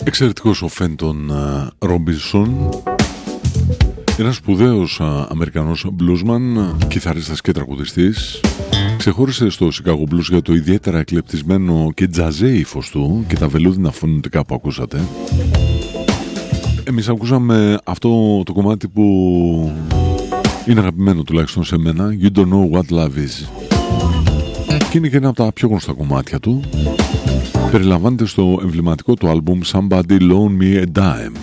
Εξαιρετικός ο Φέντον Ρόμπινσον, ένας σπουδαίος Αμερικανός μπλούσμαν, κιθαρίστας και τραγουδιστής. Ξεχώρισε στο Chicago Blues για το ιδιαίτερα εκλεπτισμένο και τζαζέ ύφος του και τα βελούδινα φωνητικά που ακούσατε. Εμείς ακούσαμε αυτό το κομμάτι που είναι αγαπημένο τουλάχιστον σε μένα, You Don't Know What Love Is. Και είναι και ένα από τα πιο γνωστά κομμάτια του. Περιλαμβάνεται στο εμβληματικό του άλμπουμ Somebody Loan Me a Dime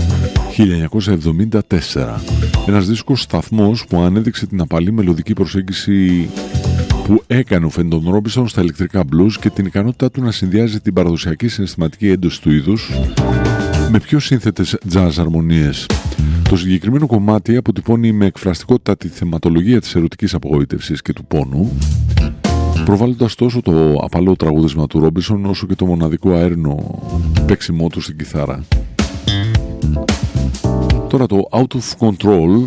1974. Ένας δίσκος σταθμός που ανέδειξε την απαλή μελωδική προσέγγιση που έκανε ο Φέντον Ρόμπινσον στα ηλεκτρικά blues και την ικανότητά του να συνδυάζει την παραδοσιακή συναισθηματική ένταση του είδους με πιο σύνθετες jazz αρμονίες. Το συγκεκριμένο κομμάτι αποτυπώνει με εκφραστικότητα τη θεματολογία της ερωτικής απογοήτευσης και του πόνου, προβάλλοντας τόσο το απαλό τραγούδισμα του Ρόμπινσον όσο και το μοναδικό αέρινο παίξιμό του στην κιθάρα. Τώρα το Out of Control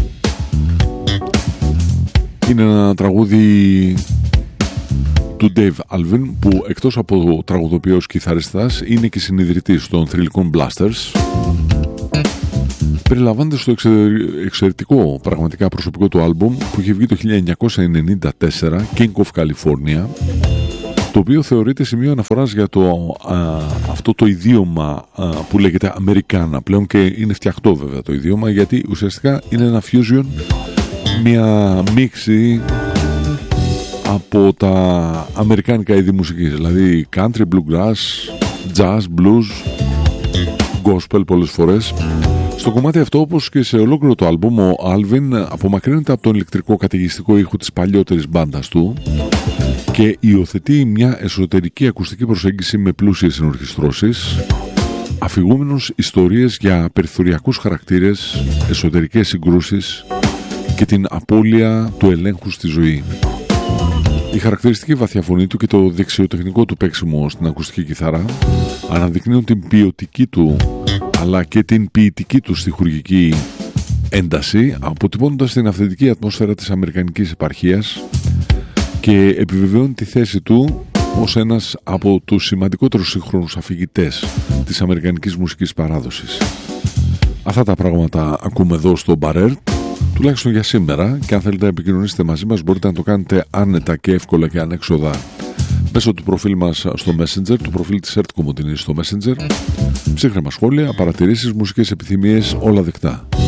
είναι ένα τραγούδι του Dave Alvin που εκτός από τραγουδοποιός κιθαριστάς είναι και συνιδρυτής των θρυλικών Blasters. Περιλαμβάνεται στο εξαιρετικό πραγματικά προσωπικό του άλμπουμ που είχε βγει το 1994, King of California, το οποίο θεωρείται σημείο αναφοράς για αυτό το ιδίωμα που λέγεται Αμερικάνα πλέον, και είναι φτιαχτό βέβαια το ιδίωμα, γιατί ουσιαστικά είναι ένα fusion, μια μίξη από τα αμερικάνικα είδη μουσικής, δηλαδή country, bluegrass, jazz, blues, gospel πολλές φορές. Στο κομμάτι αυτό, όπως και σε ολόκληρο το άλμπουμ, ο Alvin απομακρύνεται από τον ηλεκτρικό καταιγιστικό ήχο της παλιότερης μπάντας του και υιοθετεί μια εσωτερική ακουστική προσέγγιση με πλούσιες συνορχιστρώσεις, αφηγούμενος ιστορίες για περιθωριακούς χαρακτήρες, εσωτερικές συγκρούσεις και την απώλεια του ελέγχου στη ζωή. Η χαρακτηριστική βαθιά φωνή του και το δεξιοτεχνικό του παίξιμο στην ακουστική κιθάρα αναδεικνύουν την ποιοτική του αλλά και την ποιητική του στιχουργική ένταση, αποτυπώνοντας την αυθεντική ατμόσφαιρα της αμερικανικής επαρχίας, και επιβεβαιώνει τη θέση του ως ένας από τους σημαντικότερους σύγχρονους αφηγητές της αμερικανικής μουσικής παράδοσης. Αυτά τα πράγματα ακούμε εδώ στο Barrett, τουλάχιστον για σήμερα, και αν θέλετε να επικοινωνήσετε μαζί μας μπορείτε να το κάνετε άνετα και εύκολα και ανέξοδα μέσω του προφίλ μας στο Messenger, του προφίλ της ΕΡΤ Κομωτινής στο Messenger. Ψύχρεμα σχόλια, παρατηρήσεις, μουσικές επιθυμίες, όλα δεκτά.